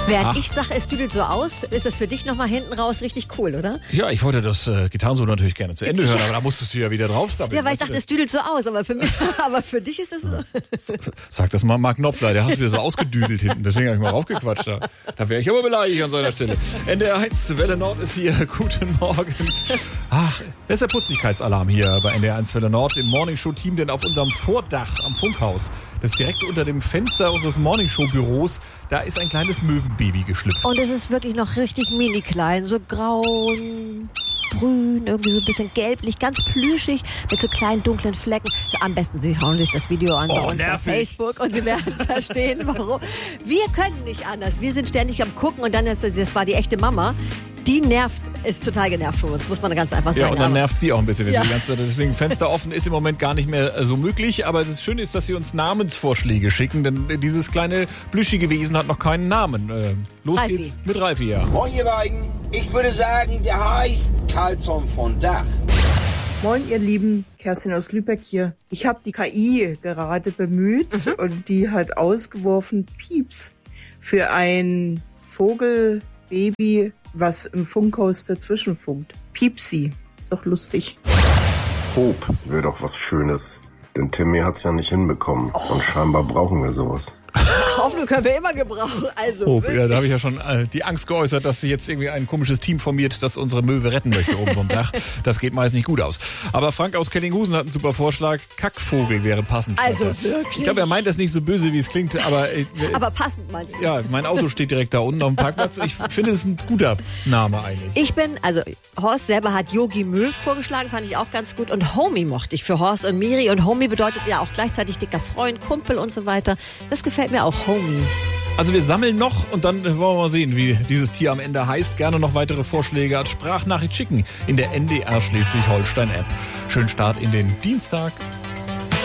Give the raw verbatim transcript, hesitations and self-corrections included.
Während Ach. ich sage, es düdelt so aus, ist das für dich nochmal hinten raus richtig cool, oder? Ja, ich wollte das äh, Gitarrensolo natürlich gerne zu Ende hören, aber da musstest du ja wieder draufstapeln. Ja, weil ich dachte, es düdelt so aus, aber für mich, aber für dich ist es so. Sag das mal Mark Knopfler, der hast du wieder so ausgedüdelt hinten, deswegen habe ich mal raufgequatscht. Da, da wäre ich aber beleidigt an seiner Stelle. N D R eins Welle Nord ist hier. Guten Morgen. Ach, das ist der Putzigkeitsalarm hier bei N D R eins Welle Nord im Morningshow-Team, denn auf unserem Vordach am Funkhaus, das ist direkt unter dem Fenster unseres Morningshow-Büros, da ist ein kleines Möwenbaby geschlüpft. Und es ist wirklich noch richtig mini klein, so braun, grün, irgendwie so ein bisschen gelblich, ganz plüschig, mit so kleinen dunklen Flecken. Am besten, Sie schauen sich das Video an bei Oh, uns auf nervig. Facebook und Sie werden verstehen, warum. Wir können nicht anders. Wir sind ständig am Gucken und dann ist das, das war die echte Mama. Die nervt, ist total genervt von uns, muss man ganz einfach sagen. Ja, und dann Aber nervt sie auch ein bisschen, wenn Ja. sie die ganze Zeit, deswegen Fenster offen ist im Moment gar nicht mehr äh, so möglich, aber das Schöne ist, dass sie uns Namensvorschläge schicken, denn äh, dieses kleine plüschige Wesen hat noch keinen Namen. Äh, los Ralfi. geht's mit Ralfi, ja. Moin ihr beiden, ich würde sagen, der heißt Karlsson von Dach. Moin ihr Lieben, Kerstin aus Lübeck hier. Ich habe die K I gerade bemüht Mhm. und die hat ausgeworfen Pieps für ein Vogelbaby, was im Funkhaus dazwischen funkt. Piepsi, ist doch lustig. Hope wäre doch was Schönes. Denn Timmy hat's ja nicht hinbekommen. Und scheinbar brauchen wir sowas. Hoffnung können wir immer gebrauchen. Also Oh, wirklich. ja, da habe ich ja schon äh, die Angst geäußert, dass sich jetzt irgendwie ein komisches Team formiert, das unsere Möwe retten möchte oben vom Dach. Das geht meist nicht gut aus. Aber Frank aus Kellinghusen hat einen super Vorschlag. Kackvogel wäre passend. Also dafür. wirklich? Ich glaube, er meint das nicht so böse, wie es klingt, aber, äh, Aber passend meinst du? ja, mein Auto steht direkt da unten auf dem Parkplatz. Ich finde, das ist ein guter Name eigentlich. Ich bin, also Horst selber hat Yogi Möw vorgeschlagen, fand ich auch ganz gut. Und Homie mochte ich für Horst und Miri. Und Homie bedeutet ja auch gleichzeitig dicker Freund, Kumpel und so weiter. Das gefällt mir auch, Homie. Also wir sammeln noch und dann wollen wir mal sehen, wie dieses Tier am Ende heißt. Gerne noch weitere Vorschläge als Sprachnachricht schicken in der N D R Schleswig-Holstein-App. Schönen Start in den Dienstag.